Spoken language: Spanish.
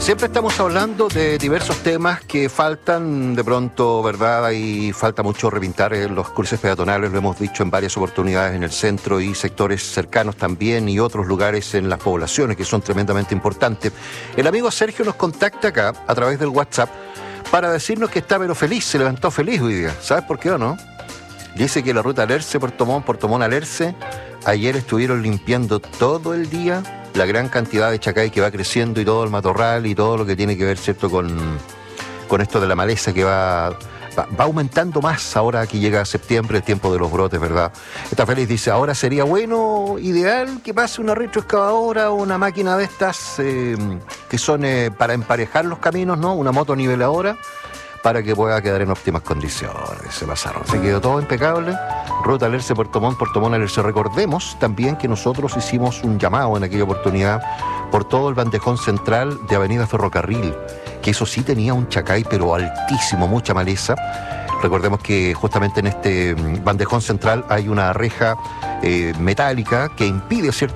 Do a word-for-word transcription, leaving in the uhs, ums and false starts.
Siempre estamos hablando de diversos temas que faltan de pronto, ¿verdad? Y falta mucho repintar en los cruces peatonales, lo hemos dicho en varias oportunidades en el centro y sectores cercanos también y otros lugares en las poblaciones que son tremendamente importantes. El amigo Sergio nos contacta acá a través del WhatsApp para decirnos que está pero feliz, se levantó feliz hoy día. ¿Sabes por qué o no? Dice que la ruta Alerce, Puerto Montt, Puerto Montt, Alerce, ayer estuvieron limpiando todo el día la gran cantidad de chacay que va creciendo y todo el matorral y todo lo que tiene que ver, ¿cierto?, con, con esto de la maleza que va, va, va aumentando más ahora que llega septiembre, el tiempo de los brotes, ¿verdad? Está feliz, dice, ahora sería bueno, ideal, que pase una retroexcavadora o una máquina de estas eh, que son eh, para emparejar los caminos, ¿no? Una moto niveladora, para que pueda quedar en óptimas condiciones. Se pasaron, se quedó todo impecable. Ruta Alerce, Puerto Montt, Puerto Montt, Alerce. Recordemos también que nosotros hicimos un llamado en aquella oportunidad por todo el bandejón central de Avenida Ferrocarril, que eso sí tenía un chacay, pero altísimo, mucha maleza. Recordemos que justamente en este bandejón central hay una reja eh, metálica que impide, ¿cierto?,